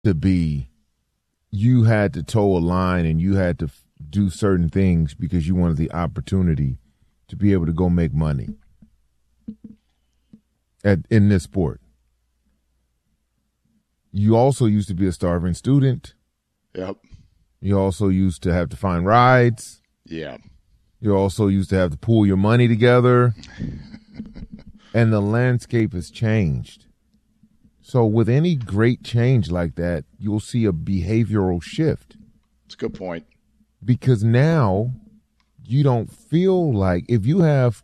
to be you had to toe a line and you had to do certain things because you wanted the opportunity to be able to go make money in this sport. You also used to be a starving student. Yep. You also used to have to find rides. Yeah. You also used to have to pool your money together. And the landscape has changed. So with any great change like that, you'll see a behavioral shift. That's a good point. Because now you don't feel like if you have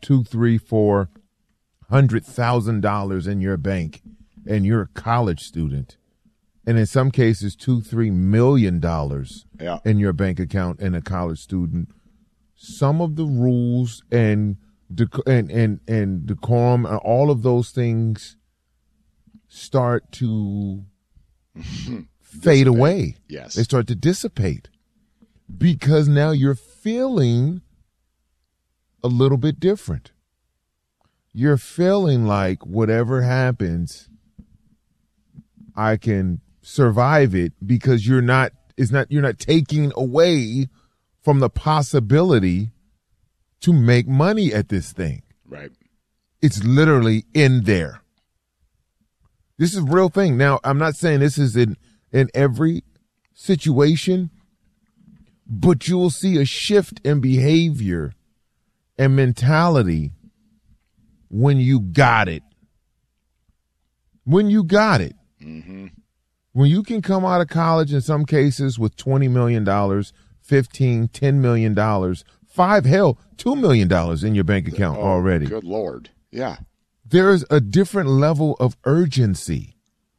$200,000-$400,000 in your bank and you're a college student, and in some cases $2-3 million in your bank account and a college student, some of the rules and decorum and all of those things start to fade away. Yes. They start to dissipate because now you're feeling a little bit different. You're feeling like whatever happens, I can survive it because you're not taking away from the possibility to make money at this thing. Right. It's literally in there. This is a real thing. Now, I'm not saying this is in every situation, but you'll see a shift in behavior and mentality when you got it. When you got it. Mm-hmm. When you can come out of college in some cases with $20 million, $15, $10 million, $2 million in your bank account already. Good Lord. Yeah. There is a different level of urgency.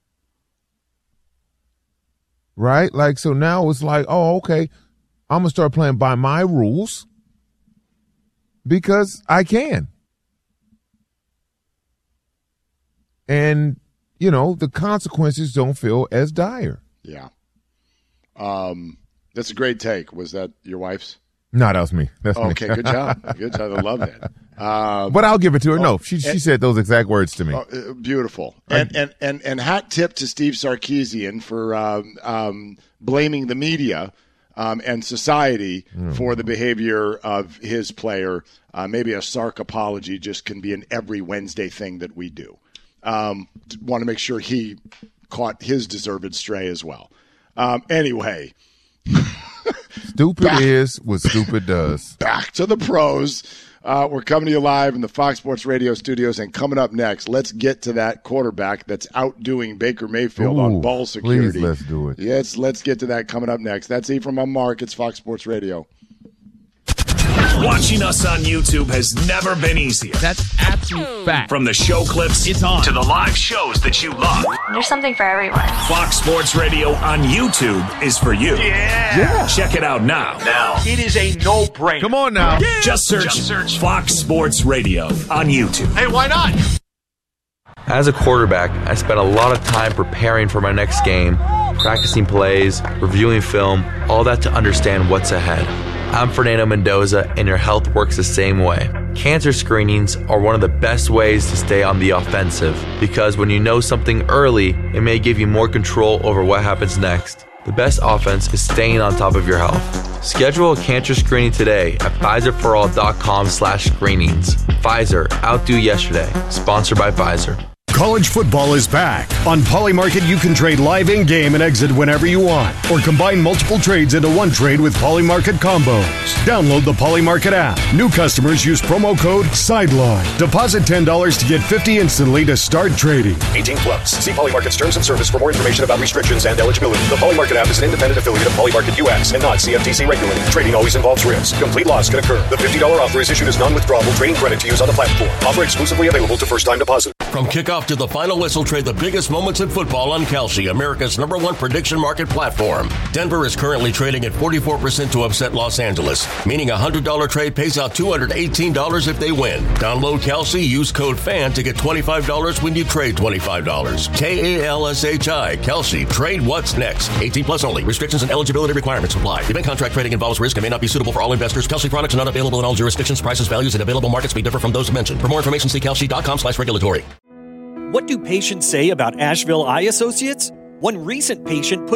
Right? Like, so now it's like, oh, okay, I'm going to start playing by my rules because I can. And, you know, the consequences don't feel as dire. Yeah. That's a great take. Was that your wife's? No, that was me. That's me. Okay, good job. Good job. I love that. But I'll give it to her. No, she said those exact words to me. Beautiful. And hat tip to Steve Sarkisian for blaming the media and society for the behavior of his player. Maybe a Sark apology just can be an every Wednesday thing that we do. Want to make sure he caught his deserved stray as well. Anyway. Stupid is what stupid does. Back to the pros. We're coming to you live in the Fox Sports Radio studios, and coming up next, let's get to that quarterback that's outdoing Baker Mayfield on ball security. Please, let's do it. Yes, let's get to that coming up next. That's Ephraim Mark. It's Fox Sports Radio. Watching us on YouTube has never been easier. That's absolute fact. From the show clips to the live shows that you love. There's something for everyone. Fox Sports Radio on YouTube is for you. Yeah. Check it out now. It is a no-brainer. Come on now. Yeah. Just search Fox Sports Radio on YouTube. Hey, why not? As a quarterback, I spent a lot of time preparing for my next game, practicing plays, reviewing film, all that to understand what's ahead. I'm Fernando Mendoza, and your health works the same way. Cancer screenings are one of the best ways to stay on the offensive, because when you know something early, it may give you more control over what happens next. The best offense is staying on top of your health. Schedule a cancer screening today at PfizerForAll.com/screenings. Pfizer, outdo yesterday. Sponsored by Pfizer. College football is back. On Polymarket, you can trade live in-game and exit whenever you want, or combine multiple trades into one trade with Polymarket combos. Download the Polymarket app. New customers use promo code SIDELINE. Deposit $10 to get $50 instantly to start trading. 18 plus. See Polymarket's terms and service for more information about restrictions and eligibility. The Polymarket app is an independent affiliate of Polymarket US and not CFTC regulated. Trading always involves risk. Complete loss can occur. The $50 offer is issued as non-withdrawable trading credit to use on the platform. Offer exclusively available to first-time depositors. From kickoff to the final whistle, trade the biggest moments in football on Kalshi, America's #1 prediction market platform. Denver is currently trading at 44% to upset Los Angeles, meaning a $100 trade pays out $218 if they win. Download Kalshi, use code FAN to get $25 when you trade $25. KALSHI, Kalshi, trade what's next. 18 plus only. Restrictions and eligibility requirements apply. Event contract trading involves risk and may not be suitable for all investors. Kalshi products are not available in all jurisdictions. Prices, values, and available markets may differ from those mentioned. For more information, see kalshi.com/regulatory. What do patients say about Asheville Eye Associates? One recent patient put